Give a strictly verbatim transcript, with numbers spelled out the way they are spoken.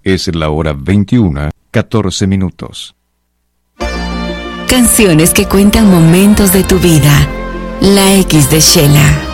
Es la hora veintiuna, catorce minutos. Canciones que cuentan momentos de tu vida. La X de Sheila.